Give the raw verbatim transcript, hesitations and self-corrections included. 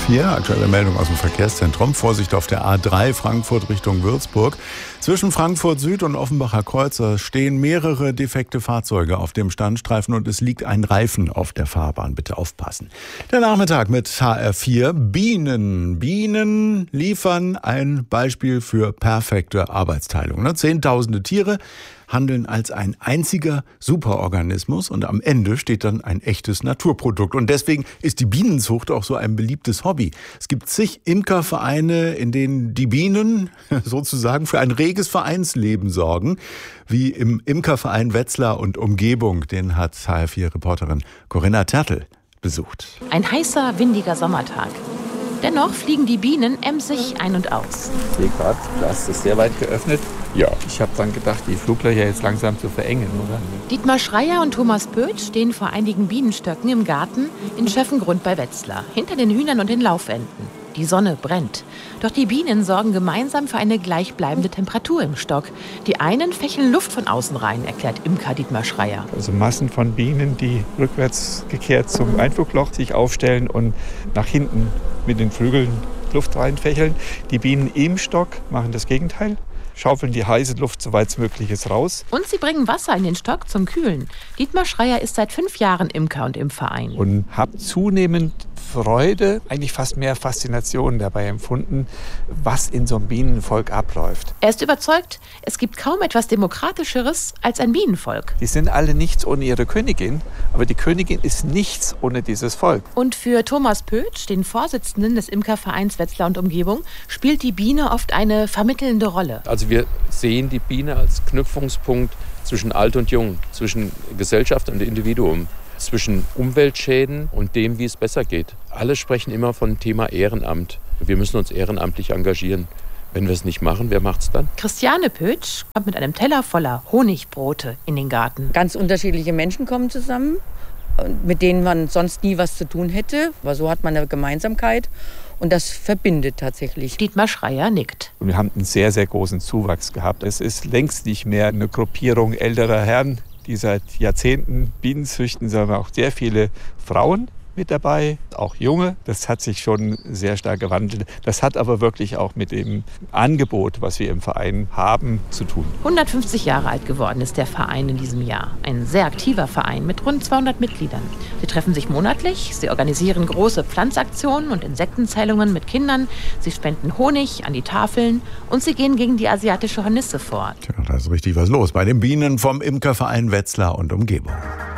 vier, aktuelle Meldung aus dem Verkehrszentrum. Vorsicht auf der A drei Frankfurt Richtung Würzburg. Zwischen Frankfurt Süd und Offenbacher Kreuz stehen mehrere defekte Fahrzeuge auf dem Standstreifen und es liegt ein Reifen auf der Fahrbahn. Bitte aufpassen. Der Nachmittag mit H R vier. Bienen. Bienen liefern ein Beispiel für perfekte Arbeitsteilung. Ne? Zehntausende Tiere handeln als ein einziger Superorganismus und am Ende steht dann ein echtes Naturprodukt. Und deswegen ist die Bienenzucht auch so ein beliebtes Hobby. Es gibt zig Imkervereine, in denen die Bienen sozusagen für ein reges Vereinsleben sorgen, wie im Imkerverein Wetzlar und Umgebung. Den hat H R vier-Reporterin Corinna Tertl besucht. Ein heißer, windiger Sommertag. Dennoch fliegen die Bienen emsig ein und aus. Ich sehe gerade, das ist sehr weit geöffnet. Ja, ich habe dann gedacht, die Fluglöcher jetzt langsam zu verengen, oder? Dietmar Schreier und Thomas Pöth stehen vor einigen Bienenstöcken im Garten in Schöffengrund bei Wetzlar, hinter den Hühnern und den Laufenten. Die Sonne brennt. Doch die Bienen sorgen gemeinsam für eine gleichbleibende Temperatur im Stock. Die einen fächeln Luft von außen rein, erklärt Imker Dietmar Schreier. Also Massen von Bienen, die rückwärts gekehrt zum Einflugloch sich aufstellen und nach hinten mit den Flügeln Luft reinfächeln. Die Bienen im Stock machen das Gegenteil. Schaufeln die heiße Luft, soweit es möglich ist, raus. Und sie bringen Wasser in den Stock zum Kühlen. Dietmar Schreier ist seit fünf Jahren Imker und im Verein. Und habe zunehmend Freude, eigentlich fast mehr Faszination dabei empfunden, was in so einem Bienenvolk abläuft. Er ist überzeugt, es gibt kaum etwas Demokratischeres als ein Bienenvolk. Die sind alle nichts ohne ihre Königin, aber die Königin ist nichts ohne dieses Volk. Und für Thomas Pöth, den Vorsitzenden des Imkervereins Wetzlar und Umgebung, spielt die Biene oft eine vermittelnde Rolle. Also wir sehen die Biene als Knüpfungspunkt zwischen Alt und Jung, zwischen Gesellschaft und Individuum, zwischen Umweltschäden und dem, wie es besser geht. Alle sprechen immer von Thema Ehrenamt. Wir müssen uns ehrenamtlich engagieren. Wenn wir es nicht machen, wer macht's dann? Christiane Pötsch kommt mit einem Teller voller Honigbrote in den Garten. Ganz unterschiedliche Menschen kommen zusammen, mit denen man sonst nie was zu tun hätte. Aber so hat man eine Gemeinsamkeit und das verbindet tatsächlich. Dietmar Schreier nickt. Wir haben einen sehr, sehr großen Zuwachs gehabt. Es ist längst nicht mehr eine Gruppierung älterer Herren, die seit Jahrzehnten Bienen züchten, sondern auch sehr viele Frauen mit dabei, auch junge. Das hat sich schon sehr stark gewandelt. Das hat aber wirklich auch mit dem Angebot, was wir im Verein haben, zu tun. hundertfünfzig Jahre alt geworden ist der Verein in diesem Jahr. Ein sehr aktiver Verein mit rund zweihundert Mitgliedern. Sie treffen sich monatlich, sie organisieren große Pflanzaktionen und Insektenzählungen mit Kindern, sie spenden Honig an die Tafeln und sie gehen gegen die asiatische Hornisse vor. Tja, da ist richtig was los bei den Bienen vom Imkerverein Wetzlar und Umgebung.